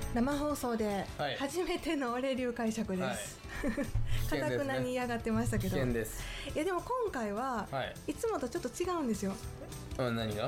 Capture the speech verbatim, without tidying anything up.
生放送ではい初めての俺流解釈ですかたくなに嫌がってましたけど、 危険です。 いやでも今回は、 はい、 いつもとちょっと違うんですよ。 あ、何が？